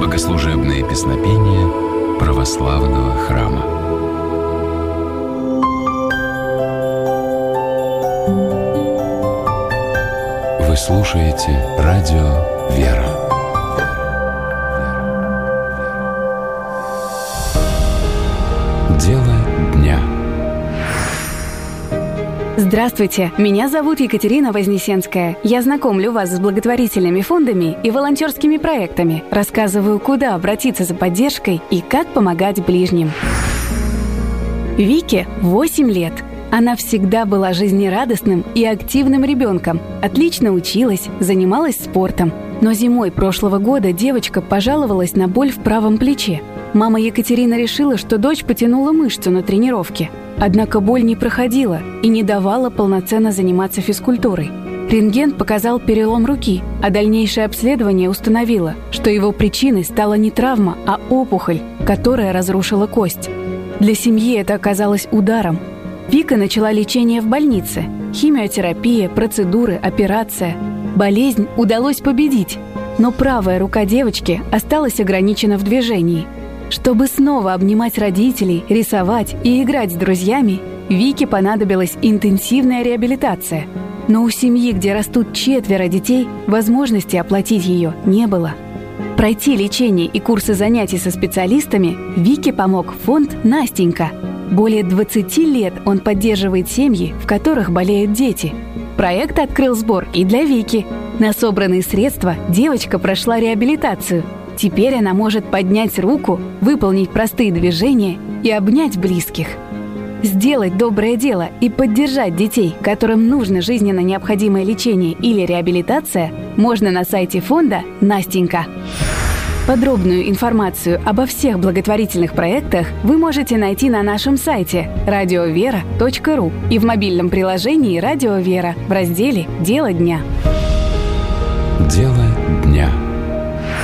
Богослужебные песнопения православного храма. Вы слушаете радио «Вера». Дело дня. Здравствуйте, меня зовут Екатерина Вознесенская. Я знакомлю вас с благотворительными фондами и волонтерскими проектами, рассказываю, куда обратиться за поддержкой и как помогать ближним. Вике 8 лет. Она всегда была жизнерадостным и активным ребенком, отлично училась, занималась спортом. Но зимой прошлого года девочка пожаловалась на боль в правом плече. Мама Екатерина решила, что дочь потянула мышцу на тренировке. Однако боль не проходила и не давала полноценно заниматься физкультурой. Рентген показал перелом руки, а дальнейшее обследование установило, что его причиной стала не травма, а опухоль, которая разрушила кость. Для семьи это оказалось ударом. Вика начала лечение в больнице. Химиотерапия, процедуры, операция. Болезнь удалось победить, но правая рука девочки осталась ограничена в движении. Чтобы снова обнимать родителей, рисовать и играть с друзьями, Вике понадобилась интенсивная реабилитация. Но у семьи, где растут 4 детей, возможности оплатить ее не было. Пройти лечение и курсы занятий со специалистами Вике помог фонд «Настенька». Более 20 лет он поддерживает семьи, в которых болеют дети. Проект открыл сбор и для Вики. На собранные средства девочка прошла реабилитацию. Теперь она может поднять руку, выполнить простые движения и обнять близких. Сделать доброе дело и поддержать детей, которым нужно жизненно необходимое лечение или реабилитация, можно на сайте фонда «Настенька». Подробную информацию обо всех благотворительных проектах вы можете найти на нашем сайте radiovera.ru и в мобильном приложении «Радио Вера» в разделе «Дело дня». Дело дня.